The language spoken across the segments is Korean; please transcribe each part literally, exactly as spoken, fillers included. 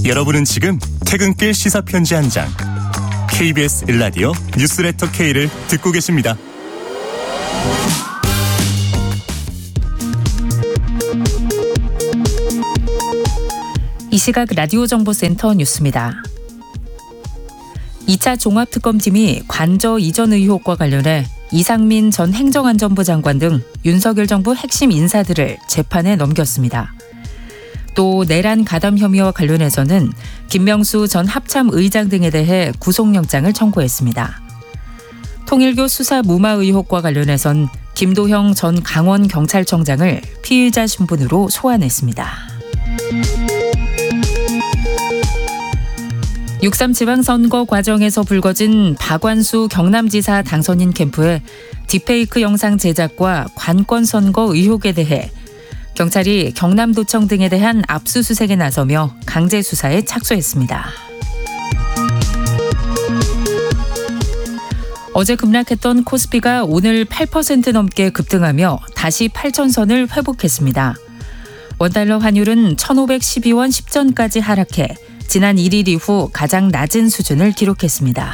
여러분은 지금 퇴근길 시사편지 한 장 케이비에스 일 라디오 뉴스레터 K를 듣고 계십니다. 이 시각 라디오 정보센터 뉴스입니다. 이 차 종합특검팀이 관저 이전 의혹과 관련해 이상민 전 행정안전부 장관 등 윤석열 정부 핵심 인사들을 재판에 넘겼습니다. 또 내란 가담 혐의와 관련해서는 김명수 전 합참 의장 등에 대해 구속영장을 청구했습니다. 통일교 수사 무마 의혹과 관련해선 김도형 전 강원경찰청장을 피의자 신분으로 소환했습니다. 육삼 지방선거 과정에서 불거진 박완수 경남지사 당선인 캠프의 딥페이크 영상 제작과 관권선거 의혹에 대해 경찰이 경남도청 등에 대한 압수수색에 나서며 강제 수사에 착수했습니다. 어제 급락했던 코스피가 오늘 팔 퍼센트 넘게 급등하며 다시 팔천 선을 회복했습니다. 원달러 환율은 천오백십이 원 십 전까지 하락해 지난 일 일 이후 가장 낮은 수준을 기록했습니다.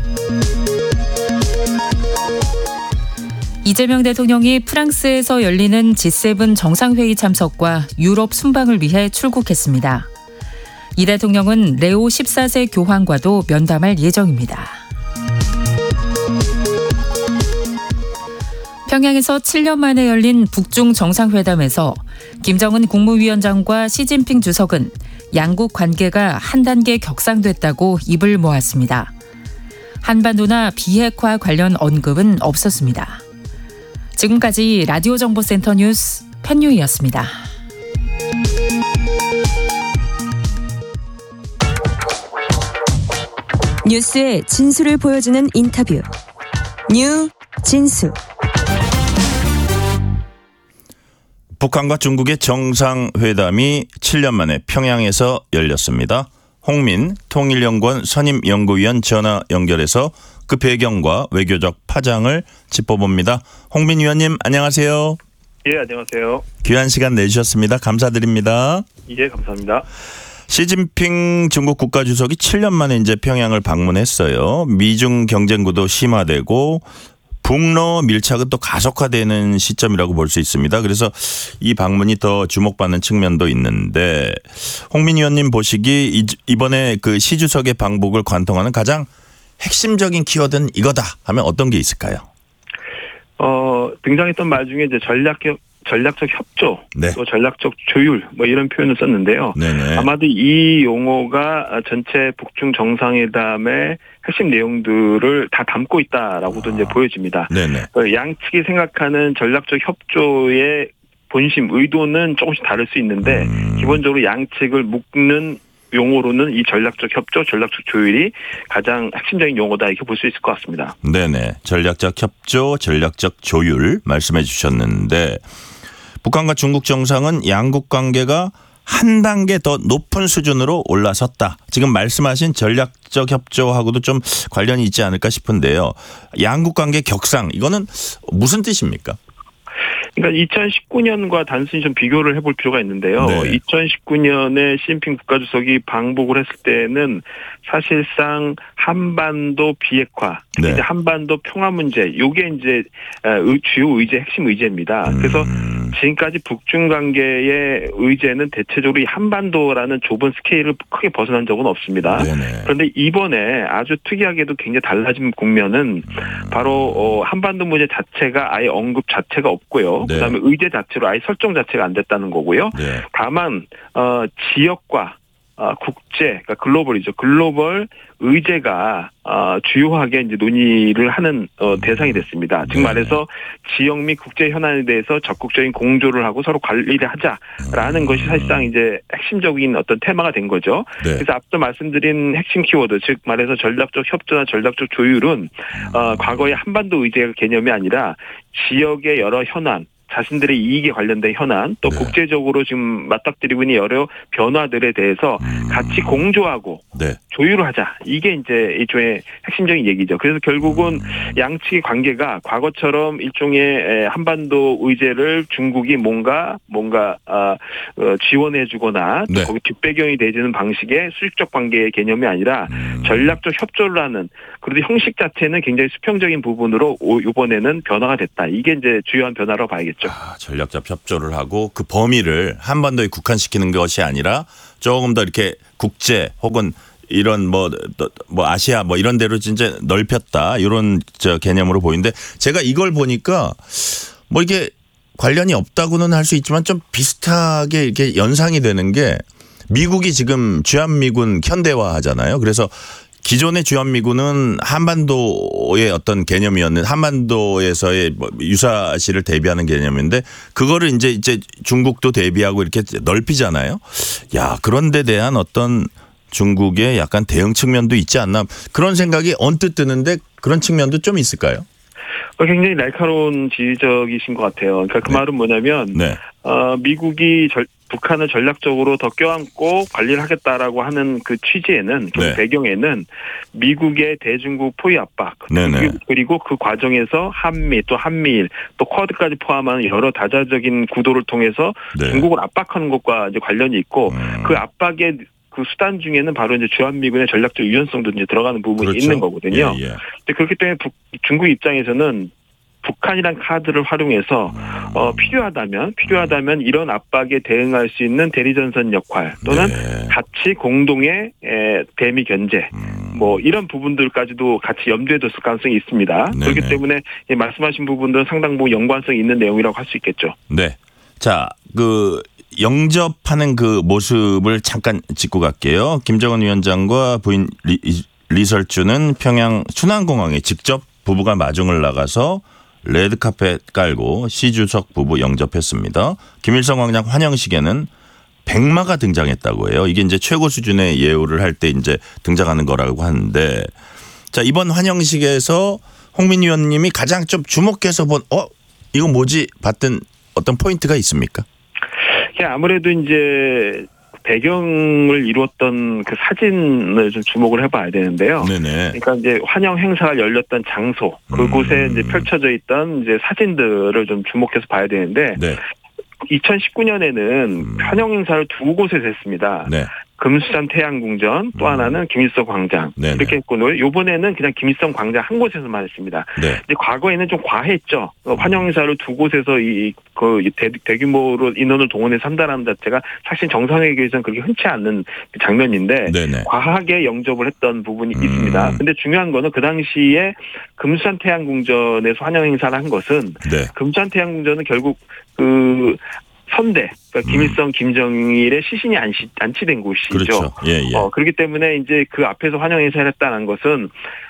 이재명 대통령이 프랑스에서 열리는 지 세븐 정상회의 참석과 유럽 순방을 위해 출국했습니다. 이 대통령은 레오 십사 세 교황과도 면담할 예정입니다. 평양에서 칠 년 만에 열린 북중 정상회담에서 김정은 국무위원장과 시진핑 주석은 양국 관계가 한 단계 격상됐다고 입을 모았습니다. 한반도나 비핵화 관련 언급은 없었습니다. 지금까지 라디오 정보센터 뉴스 편유이였습니다. 뉴스의 진수를 보여주는 인터뷰. 뉴 진수. 북한과 중국의 정상회담이 칠 년 만에 평양에서 열렸습니다. 홍민 통일연구원 선임연구위원 전화 연결해서 그 배경과 외교적 파장을 짚어봅니다. 홍민 위원님 안녕하세요. 예, 안녕하세요. 귀한 시간 내주셨습니다. 감사드립니다. 예, 감사합니다. 시진핑 중국 국가주석이 칠 년 만에 이제 평양을 방문했어요. 미중 경쟁 구도 심화되고 북러 밀착은 또 가속화되는 시점이라고 볼 수 있습니다. 그래서 이 방문이 더 주목받는 측면도 있는데 홍민 의원님 보시기 이번에 그 시 주석의 방북을 관통하는 가장 핵심적인 키워드는 이거다 하면 어떤 게 있을까요? 어, 등장했던 말 중에 이제 전략적 전략적 협조, 네. 또 전략적 조율 뭐 이런 표현을 썼는데요. 네네. 아마도 이 용어가 전체 북중 정상회담의 핵심 내용들을 다 담고 있다라고도 아. 이제 보여집니다. 네네. 양측이 생각하는 전략적 협조의 본심, 의도는 조금씩 다를 수 있는데 음. 기본적으로 양측을 묶는 용어로는 이 전략적 협조, 전략적 조율이 가장 핵심적인 용어다 이렇게 볼 수 있을 것 같습니다. 네네. 전략적 협조, 전략적 조율 말씀해 주셨는데 북한과 중국 정상은 양국 관계가 한 단계 더 높은 수준으로 올라섰다. 지금 말씀하신 전략적 협조하고도 좀 관련이 있지 않을까 싶은데요. 양국 관계 격상 이거는 무슨 뜻입니까? 그러니까 이천십구 년과 단순히 좀 비교를 해볼 필요가 있는데요. 네. 이천십구 년에 시진핑 국가주석이 방북을 했을 때는 사실상 한반도 비핵화, 특히 네. 이제 한반도 평화 문제, 이게 이제 주요 의제, 핵심 의제입니다. 음. 그래서 지금까지 북중 관계의 의제는 대체적으로 이 한반도라는 좁은 스케일을 크게 벗어난 적은 없습니다. 네네. 그런데 이번에 아주 특이하게도 굉장히 달라진 국면은 바로 한반도 문제 자체가 아예 언급 자체가 없고요. 네. 그다음에 의제 자체로 아예 설정 자체가 안 됐다는 거고요. 네. 다만 어, 지역과 어, 국제, 그러니까 글로벌이죠. 글로벌 의제가 어, 주요하게 이제 논의를 하는 어, 대상이 됐습니다. 즉 말해서 지역 및 국제 현안에 대해서 적극적인 공조를 하고 서로 관리를 하자라는 음. 것이 사실상 이제 핵심적인 어떤 테마가 된 거죠. 네. 그래서 앞서 말씀드린 핵심 키워드, 즉 말해서 전략적 협조나 전략적 조율은 어, 과거의 한반도 의제 개념이 아니라 지역의 여러 현안, 자신들의 이익에 관련된 현안, 또 네. 국제적으로 지금 맞닥뜨리고 있는 여러 변화들에 대해서 음. 같이 공조하고 네. 조율을 하자. 이게 이제 일종의 핵심적인 얘기죠. 그래서 결국은 음. 양측의 관계가 과거처럼 일종의 한반도 의제를 중국이 뭔가 뭔가 어, 지원해주거나 네. 거기 뒷배경이 되는 방식의 수직적 관계의 개념이 아니라 음. 전략적 협조를 하는 그래도 형식 자체는 굉장히 수평적인 부분으로 이번에는 변화가 됐다. 이게 이제 주요한 변화라고 봐야겠죠. 아, 전략적 협조를 하고 그 범위를 한반도에 국한시키는 것이 아니라 조금 더 이렇게 국제 혹은 이런 뭐, 뭐 아시아 뭐 이런 데로 진짜 넓혔다 이런 저 개념으로 보이는데 제가 이걸 보니까 뭐 이게 관련이 없다고는 할 수 있지만 좀 비슷하게 이렇게 연상이 되는 게 미국이 지금 주한미군 현대화하잖아요. 그래서 기존의 주한미군은 한반도의 어떤 개념이었는 한반도에서의 유사시를 대비하는 개념인데 그거를 이제 이제 중국도 대비하고 이렇게 넓히잖아요. 야, 그런 데 대한 어떤 중국의 약간 대응 측면도 있지 않나 그런 생각이 언뜻 드는데 그런 측면도 좀 있을까요? 굉장히 날카로운 지적이신 것 같아요. 그러니까 그 네. 말은 뭐냐면 네. 어, 미국이 절, 북한을 전략적으로 더 껴안고 관리를 하겠다라고 하는 그 취지에는 그 네. 배경에는 미국의 대중국 포위 압박 네네. 그리고 그 과정에서 한미 또 한미일 또 쿼드까지 포함하는 여러 다자적인 구도를 통해서 네. 중국을 압박하는 것과 이제 관련이 있고 음. 그 압박의 그 수단 중에는 바로 이제 주한미군의 전략적 유연성도 이제 들어가는 부분이 그렇죠. 있는 거거든요. 예, 예. 근데 그렇기 때문에 북, 중국 입장에서는 북한이란 카드를 활용해서 어, 필요하다면 필요하다면 이런 압박에 대응할 수 있는 대리전선 역할 또는 네. 같이 공동의 에, 대미 견제 뭐 이런 부분들까지도 같이 염두에 뒀을 가능성이 있습니다. 네네. 그렇기 때문에 말씀하신 부분들은 상당 부분 연관성이 있는 내용이라고 할 수 있겠죠. 네. 자, 그 영접하는 그 모습을 잠깐 짚고 갈게요. 김정은 위원장과 부인 리, 리설주는 평양 순안공항에 직접 부부가 마중을 나가서 레드카펫 깔고 시 주석 부부 영접했습니다. 김일성 광장 환영식에는 백마가 등장했다고 해요. 이게 이제 최고 수준의 예우를 할 때 이제 등장하는 거라고 하는데 자, 이번 환영식에서 홍민 위원님이 가장 좀 주목해서 본 어, 이거 뭐지? 봤던 어떤 포인트가 있습니까? 아무래도 이제 배경을 이루었던 그 사진을 좀 주목을 해봐야 되는데요. 네네. 그러니까 이제 환영 행사가 열렸던 장소, 그곳에 음. 이제 펼쳐져 있던 이제 사진들을 좀 주목해서 봐야 되는데, 네. 이천십구 년에는 음. 환영 행사를 두 곳에서 했습니다. 네. 금수산 태양궁전, 또 음. 하나는 김일성 광장. 네네. 이렇게 했고, 요번에는 그냥 김일성 광장 한 곳에서만 했습니다. 네. 근데 과거에는 좀 과했죠. 환영 행사를 두 곳에서 이, 그, 대, 대규모로 인원을 동원해서 한다는 자체가 사실 정상회의에서는 그렇게 흔치 않는 장면인데, 네네. 과하게 영접을 했던 부분이 음. 있습니다. 근데 중요한 거는 그 당시에 금수산 태양궁전에서 환영 행사를 한 것은, 네. 금수산 태양궁전은 결국 그, 선대, 그러니까 김일성, 김정일의 시신이 안치, 안치된 곳이죠. 그렇죠. 예, 예. 어, 그렇기 때문에 이제 그 앞에서 환영 행사를 했다는 것은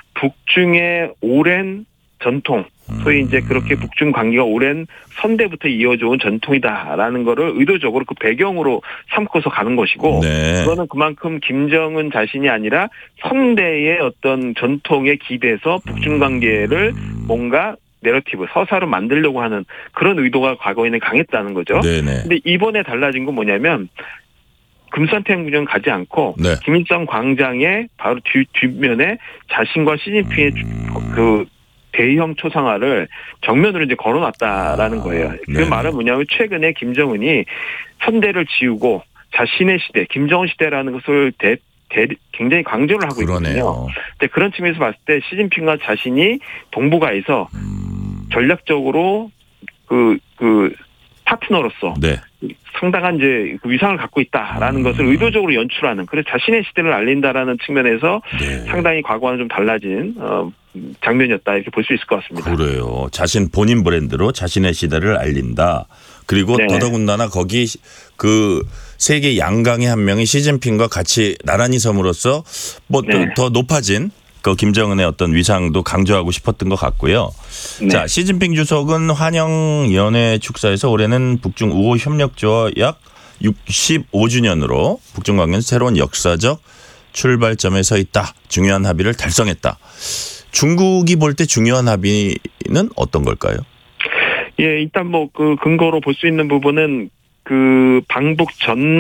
북중의 오랜 전통, 소위 이제 그렇게 북중 관계가 오랜 선대부터 이어져 온 전통이다라는 거를 의도적으로 그 배경으로 삼고서 가는 것이고, 네. 그거는 그만큼 김정은 자신이 아니라 선대의 어떤 전통에 기대서 북중 관계를 뭔가 내러티브, 서사로 만들려고 하는 그런 의도가 과거에는 강했다는 거죠. 네네. 근데 이번에 달라진 건 뭐냐면 금수산 태양궁전 가지 않고 네. 김일성 광장의 바로 뒤, 뒷면에 자신과 시진핑의 음. 그 대형 초상화를 정면으로 이제 걸어놨다라는 아, 거예요. 그 네네. 말은 말은 뭐냐면 최근에 김정은이 선대를 지우고 자신의 시대, 김정은 시대라는 것을 대, 대, 굉장히 강조를 하고 그러네요. 있거든요. 근데 그런 측면에서 봤을 때 시진핑과 자신이 동북아에서 음. 전략적으로 그, 그, 파트너로서 네. 상당한 이제 그 위상을 갖고 있다라는 음. 것을 의도적으로 연출하는, 그래서 자신의 시대를 알린다라는 측면에서 네. 상당히 과거와는 좀 달라진 어, 장면이었다 이렇게 볼 수 있을 것 같습니다. 그래요. 자신 본인 브랜드로 자신의 시대를 알린다. 그리고 네. 더더군다나 거기 그 세계 양강의 한 명이 시진핑과 같이 나란히 섬으로써 뭐 더 네. 높아진 그 김정은의 어떤 위상도 강조하고 싶었던 것 같고요. 네. 자, 시진핑 주석은 환영연회 축사에서 올해는 북중 우호 협력조와 약 육십오 주년으로 북중 관계는 새로운 역사적 출발점에 서 있다. 중요한 합의를 달성했다. 중국이 볼 때 중요한 합의는 어떤 걸까요? 예, 일단 뭐 그 근거로 볼 수 있는 부분은 그 방북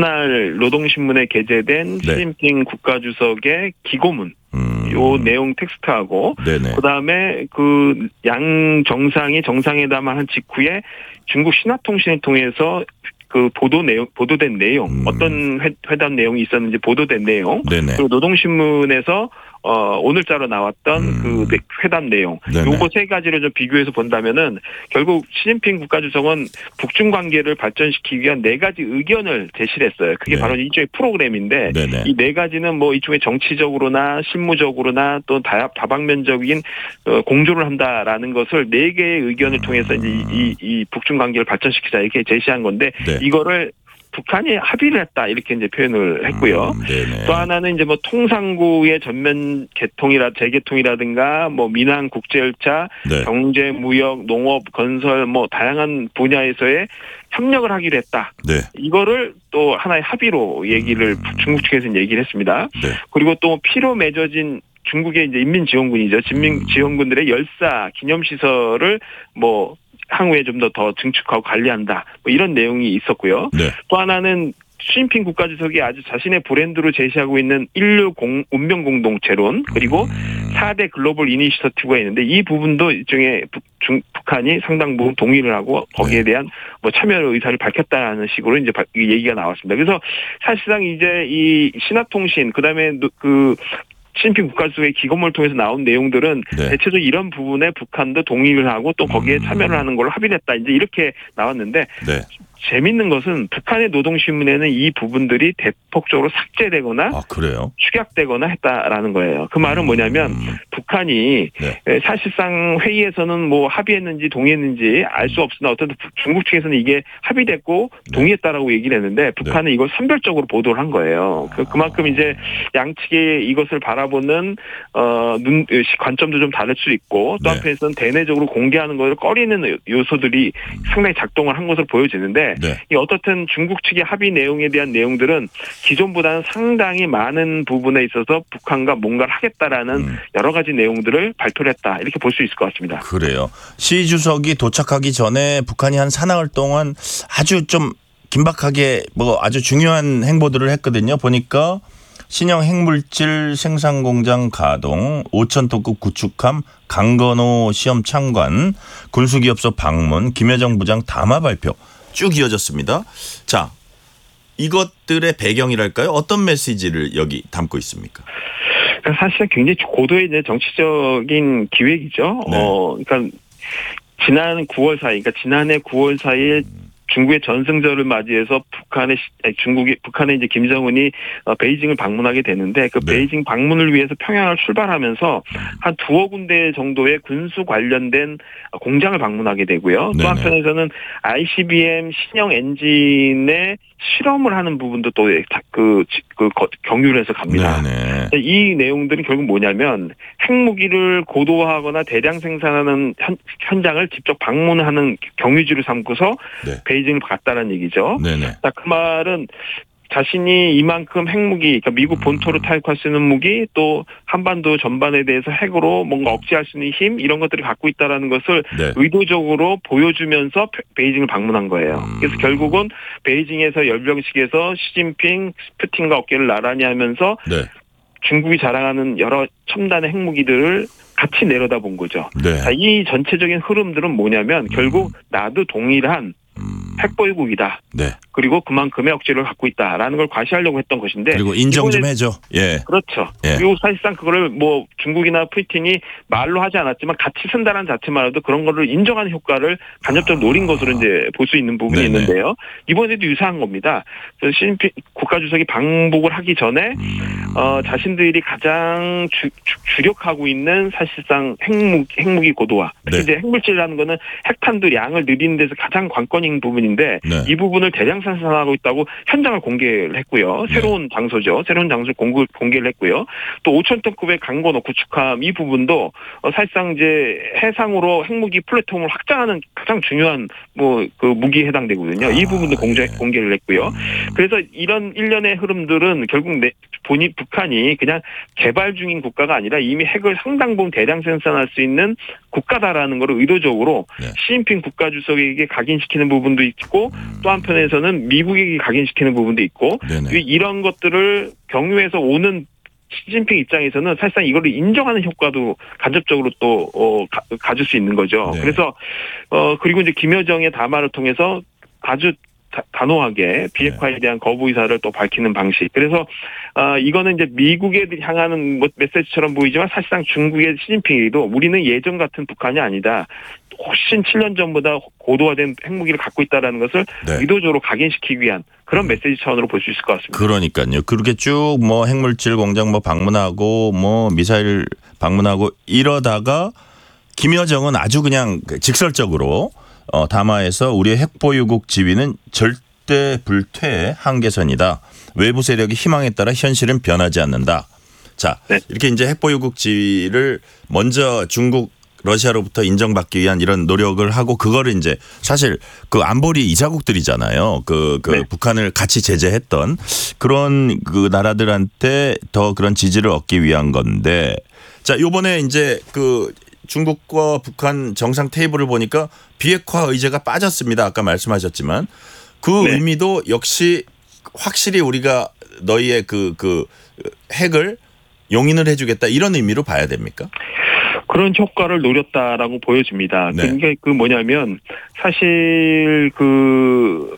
전날 노동신문에 게재된 네. 시진핑 국가주석의 기고문 음. 요 내용 텍스트하고 네네. 그다음에 그 양 정상이 정상회담을 한 직후에 중국 신화통신을 통해서 그 보도 내용 보도된 내용 음. 어떤 회, 회담 내용이 있었는지 보도된 내용 네네. 그리고 노동신문에서 어 오늘자로 나왔던 음. 그 회담 내용 네네. 요거 세 가지를 좀 비교해서 본다면은 결국 시진핑 국가주석은 북중 관계를 발전시키기 위한 네 가지 의견을 제시를 했어요. 그게 네. 바로 일종의 프로그램인데 네네. 이 네 가지는 뭐 이쪽에 정치적으로나 실무적으로나 또 다, 다방면적인 어, 공조를 한다라는 것을 네 개의 의견을 통해서 이제 이, 이, 이 북중 관계를 발전시키자 이렇게 제시한 건데 네. 이거를 북한이 합의를 했다 이렇게 이제 표현을 했고요. 음, 네네. 또 하나는 이제 뭐 통상구의 전면 개통이라 재개통이라든가 뭐 민항 국제 열차, 네. 경제, 무역, 농업, 건설 뭐 다양한 분야에서의 협력을 하기로 했다. 네. 이거를 또 하나의 합의로 얘기를 음. 중국 측에서는 얘기를 했습니다. 네. 그리고 또 피로 맺어진 중국의 이제 인민지원군이죠. 음. 인민지원군들의 열사 기념시설을 뭐 향후에 좀 더 더 증축하고 관리한다. 뭐 이런 내용이 있었고요. 네. 또 하나는 시진핑 국가주석이 아주 자신의 브랜드로 제시하고 있는 인류 공, 운명 공동체론 그리고 음. 사 대 글로벌 이니셔티브가 있는데 이 부분도 일종의 북, 중, 북한이 상당 부분 동의를 하고 거기에 네. 대한 뭐 참여 의사를 밝혔다는 식으로 이제 얘기가 나왔습니다. 그래서 사실상 이제 이 신화통신 그다음에 그 시진핑 국가주석의 기고문을 통해서 나온 내용들은 네. 대체적으로 이런 부분에 북한도 동의를 하고 또 거기에 음. 참여를 하는 걸로 합의를 했다. 이제 이렇게 나왔는데 네. 재밌는 것은 북한의 노동신문에는 이 부분들이 대폭적으로 삭제되거나 아, 그래요? 축약되거나 했다라는 거예요. 그 말은 뭐냐면 음. 북한이 네. 사실상 회의에서는 뭐 합의했는지 동의했는지 알 수 없으나 어떤 중국 측에서는 이게 합의됐고 네. 동의했다라고 얘기를 했는데 북한은 이걸 선별적으로 보도를 한 거예요. 그, 그만큼 이제 양측이 이것을 바라보는 어, 눈 관점도 좀 다를 수 있고 또 네. 한편에서는 대내적으로 공개하는 것을 꺼리는 요소들이 상당히 작동을 한 것으로 보여지는데 네. 이 어떻든 중국 측의 합의 내용에 대한 내용들은 기존보다는 상당히 많은 부분에 있어서 북한과 뭔가를 하겠다라는 음. 여러 가지 내용들을 발표를 했다. 이렇게 볼 수 있을 것 같습니다. 그래요. 시 주석이 도착하기 전에 북한이 한 사나흘 동안 아주 좀 긴박하게 뭐 아주 중요한 행보들을 했거든요. 보니까 신형 핵물질 생산 공장 가동, 오천톤급 구축함 강건호 시험 참관, 군수기업소 방문, 김여정 부장 담화 발표 쭉 이어졌습니다. 자, 이것들의 배경이랄까요? 어떤 메시지를 여기 담고 있습니까? 그러니까 사실은 굉장히 고도의 이제 정치적인 기획이죠. 네. 어, 그러니까 지난 구월 사일, 그러니까 지난해 구월 사일 중국의 전승절을 맞이해서 북한의 아니, 중국이 북한의 이제 김정은이 베이징을 방문하게 되는데 그 네. 베이징 방문을 위해서 평양을 출발하면서 한 두어 군데 정도의 군수 관련된 공장을 방문하게 되고요. 네네. 또 한편에서는 아이씨비엠 신형 엔진의 실험을 하는 부분도 또 그 그 경유를 해서 갑니다. 네네. 이 내용들은 결국 뭐냐면 핵무기를 고도화하거나 대량 생산하는 현, 현장을 직접 방문하는 경유지로 삼고서 네. 베이징을 갔다는 얘기죠. 네네. 자, 그 말은 자신이 이만큼 핵무기, 그러니까 미국 본토를 타격할 수 있는 무기, 또 한반도 전반에 대해서 핵으로 뭔가 억제할 수 있는 힘 이런 것들을 갖고 있다라는 것을 네. 의도적으로 보여주면서 베이징을 방문한 거예요. 그래서 결국은 베이징에서 열병식에서 시진핑, 푸틴과 어깨를 나란히 하면서 네. 중국이 자랑하는 여러 첨단의 핵무기들을 같이 내려다본 거죠. 네. 자, 이 전체적인 흐름들은 뭐냐면 결국 나도 동일한 음. 핵보유국이다. 네. 그리고 그만큼의 억지를 갖고 있다라는 걸 과시하려고 했던 것인데 그리고 인정 좀 이번에- 해줘. 예. 그렇죠. 예. 그리고 사실상 그거를 뭐 중국이나 푸틴이 말로 하지 않았지만 같이 쓴다는 자체만으로도 그런 거를 인정하는 효과를 간접적으로 노린 것으로 이제 볼 수 있는 부분이 네네. 있는데요. 이번에도 유사한 겁니다. 그래서 시진핑 국가주석이 방북을 하기 전에 음. 어, 자신들이 가장 주, 주, 주력하고 있는 사실상 핵무기, 핵무기 고도화. 특히 네. 이제 핵물질이라는 거는 핵탄두 양을 늘리는 데서 가장 관건인 부분인데 네. 이 부분을 대량 생산하고 있다고 현장을 공개를 했고요. 네. 새로운 장소죠. 새로운 장소를 공개, 공개를 했고요. 또 오천톤급의 강건호 구축함 이 부분도 어, 사실상 이제 해상으로 핵무기 플랫폼을 확장하는 가장 중요한 뭐 그 무기에 해당되거든요. 이 아, 부분도 공개, 예. 공개를 했고요. 음. 그래서 이런 일련의 흐름들은 결국 내, 본인 북한이 그냥 개발 중인 국가가 아니라 이미 핵을 상당 부분 대량 생산할 수 있는 국가다라는 걸 의도적으로 네. 시진핑 국가주석에게 각인시키는 부분도 있지 각인시키고 또 한편에서는 미국이 각인시키는 부분도 있고 네네. 이런 것들을 경유해서 오는 시진핑 입장에서는 사실상 이거를 인정하는 효과도 간접적으로 또 어, 가, 가질 수 있는 거죠. 네. 그래서 어 그리고 이제 김여정의 담화를 통해서 아주 다, 단호하게 비핵화에 대한 거부 의사를 또 밝히는 방식. 그래서 어, 이거는 이제 미국에 향하는 뭐 메시지처럼 보이지만 사실상 중국의 시진핑도 우리는 예전 같은 북한이 아니다. 훨씬 칠 년 전보다 고도화된 핵무기를 갖고 있다는 것을 네. 의도적으로 각인시키기 위한 그런 메시지 차원으로 볼 수 있을 것 같습니다. 그러니까요. 그렇게 쭉 뭐 핵물질 공장 뭐 방문하고 뭐 미사일 방문하고 이러다가 김여정은 아주 그냥 직설적으로 어, 담화에서 우리의 핵보유국 지위는 절대 불퇴의 한계선이다. 외부 세력의 희망에 따라 현실은 변하지 않는다. 자, 네. 이렇게 이제 핵보유국 지위를 먼저 중국 러시아로부터 인정받기 위한 이런 노력을 하고 그거를 이제 사실 그 안보리 이사국들이잖아요. 그, 그 네. 북한을 같이 제재했던 그런 그 나라들한테 더 그런 지지를 얻기 위한 건데 자, 요번에 이제 그 중국과 북한 정상 테이블을 보니까 비핵화 의제가 빠졌습니다. 아까 말씀하셨지만 그 네. 의미도 역시 확실히 우리가 너희의 그, 그 핵을 용인을 해주겠다 이런 의미로 봐야 됩니까? 그런 효과를 노렸다라고 보여집니다. 네. 그게 그 뭐냐면 사실 그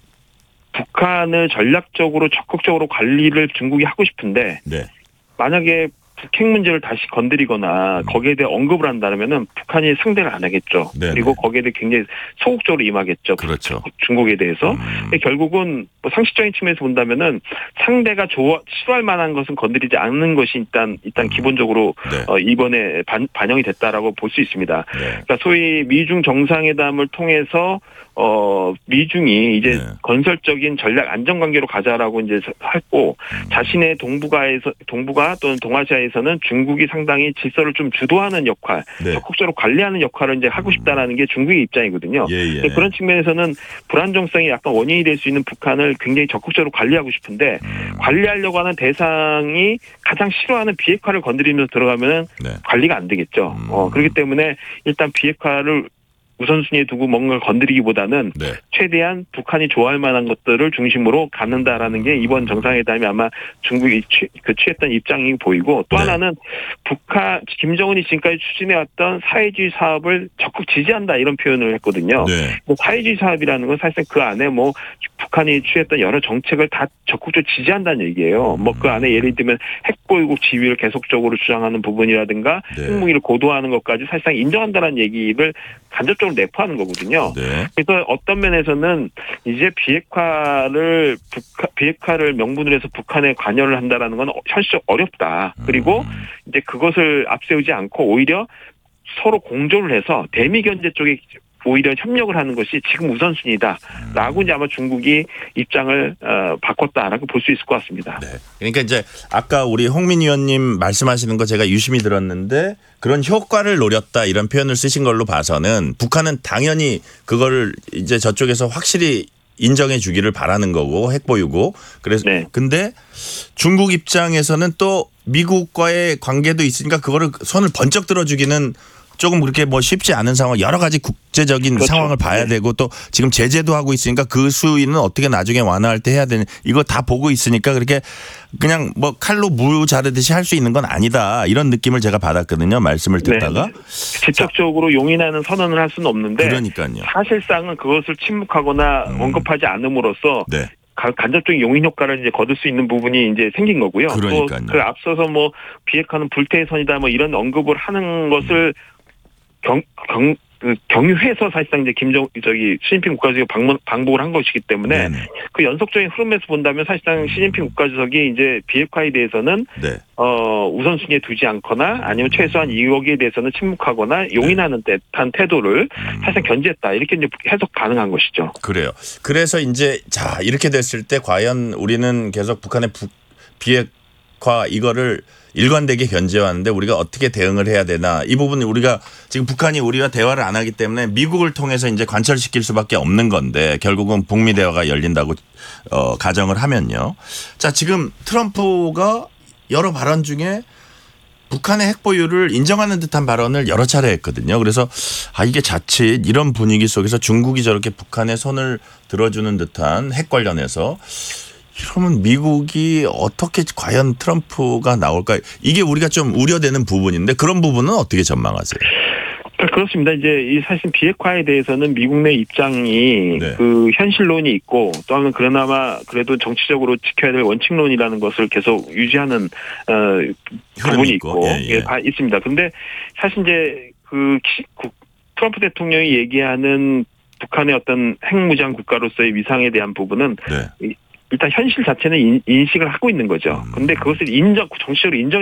북한을 전략적으로 적극적으로 관리를 중국이 하고 싶은데 네. 만약에 북핵 문제를 다시 건드리거나 거기에 대해 언급을 한다면은 북한이 상대를 안 하겠죠. 네네. 그리고 거기에 대해 굉장히 소극적으로 임하겠죠. 그렇죠. 중국에 대해서. 음. 근데 결국은 뭐 상식적인 측면에서 본다면은 상대가 좋아 싫어할 만한 것은 건드리지 않는 것이 일단 일단 기본적으로 네. 어, 이번에 반, 반영이 됐다라고 볼 수 있습니다. 네. 그러니까 소위 미중 정상회담을 통해서 어 미중이 이제 네. 건설적인 전략 안정 관계로 가자라고 이제 했고 음. 자신의 동북아에서 동북아 또는 동아시아에서는 중국이 상당히 질서를 좀 주도하는 역할, 네. 적극적으로 관리하는 역할을 이제 하고 싶다라는 게 중국의 입장이거든요. 예, 예. 그런 측면에서는 불안정성이 약간 원인이 될 수 있는 북한을 굉장히 적극적으로 관리하고 싶은데 음. 관리하려고 하는 대상이 가장 싫어하는 비핵화를 건드리면서 들어가면은 네. 관리가 안 되겠죠. 음. 어, 그렇기 때문에 일단 비핵화를 우선순위에 두고 뭔가를 건드리기보다는 네. 최대한 북한이 좋아할 만한 것들을 중심으로 갖는다라는 게 이번 정상회담이 아마 중국이 취, 그 취했던 입장이 보이고 또 네. 하나는 북한 김정은이 지금까지 추진해왔던 사회주의 사업을 적극 지지한다 이런 표현을 했거든요. 네. 뭐 사회주의 사업이라는 건 사실상 그 안에 뭐 북한이 취했던 여러 정책을 다 적극적으로 지지한다는 얘기예요. 뭐 그 안에 예를 들면 핵보유국 지위를 계속적으로 주장하는 부분이라든가 네. 핵무기를 고도화하는 것까지 사실상 인정한다는 얘기를 간접적으로 내포하는 거거든요. 네. 그래서 어떤 면에서는 이제 비핵화를 북한, 비핵화를 명분으로 해서 북한에 관여를 한다라는 건 현실적 어렵다. 그리고 음. 이제 그것을 앞세우지 않고 오히려 서로 공조를 해서 대미 견제 쪽에 오히려 협력을 하는 것이 지금 우선순위다라고 이제 아마 중국이 입장을 어, 바꿨다라고 볼 수 있을 것 같습니다. 네. 그러니까 이제 아까 우리 홍민 의원님 말씀하시는 거 제가 유심히 들었는데 그런 효과를 노렸다 이런 표현을 쓰신 걸로 봐서는 북한은 당연히 그거를 이제 저쪽에서 확실히 인정해 주기를 바라는 거고 핵보유고 그래서 네. 근데 중국 입장에서는 또 미국과의 관계도 있으니까 그거를 손을 번쩍 들어주기는 조금 그렇게 뭐 쉽지 않은 상황 여러 가지 국제적인 그렇죠. 상황을 봐야 네. 되고 또 지금 제재도 하고 있으니까 그 수위는 어떻게 나중에 완화할 때 해야 되는 이거 다 보고 있으니까 그렇게 그냥 뭐 칼로 무 자르듯이 할 수 있는 건 아니다 이런 느낌을 제가 받았거든요. 말씀을 듣다가. 네. 직접적으로 용인하는 선언을 할 수는 없는데 그러니까요. 사실상은 그것을 침묵하거나 음. 언급하지 않음으로써 네. 간접적인 용인 효과를 이제 거둘 수 있는 부분이 이제 생긴 거고요. 그러니까요. 또 그 앞서서 뭐 비핵화는 불태의 선이다 뭐 이런 언급을 하는 것을 경, 경, 그 경유해서 사실상 이제 김정 저기 시진핑 국가주석이 방문 방북을 한 것이기 때문에 네네. 그 연속적인 흐름에서 본다면 사실상 시진핑 국가주석이 이제 비핵화에 대해서는 네. 어 우선순위에 두지 않거나 아니면 최소한 이거기에 대해서는 침묵하거나 용인하는 듯한 태도를 사실상 견제했다 이렇게 이제 해석 가능한 것이죠. 그래요. 그래서 이제 자 이렇게 됐을 때 과연 우리는 계속 북한의 부, 비핵화 이거를 일관되게 견제하는데 우리가 어떻게 대응을 해야 되나 이 부분은 우리가 지금 북한이 우리와 대화를 안 하기 때문에 미국을 통해서 이제 관철시킬 수밖에 없는 건데 결국은 북미 대화가 열린다고 어, 가정을 하면요. 자 지금 트럼프가 여러 발언 중에 북한의 핵 보유를 인정하는 듯한 발언을 여러 차례 했거든요. 그래서 아 이게 자칫 이런 분위기 속에서 중국이 저렇게 북한의 손을 들어주는 듯한 핵 관련해서 이러면 미국이 어떻게 과연 트럼프가 나올까? 이게 우리가 좀 우려되는 부분인데 그런 부분은 어떻게 전망하세요? 그렇습니다. 이제 이 사실 비핵화에 대해서는 미국 내 입장이 네. 그 현실론이 있고 또 하나는 그나마 그래도 정치적으로 지켜야 될 원칙론이라는 것을 계속 유지하는 어, 부분이 있고, 예, 예. 예, 있습니다. 근데 사실 이제 그 트럼프 대통령이 얘기하는 북한의 어떤 핵무장 국가로서의 위상에 대한 부분은 네. 일단 현실 자체는 인, 인식을 하고 있는 거죠. 근데 그것을 인정 정치적으로 인정해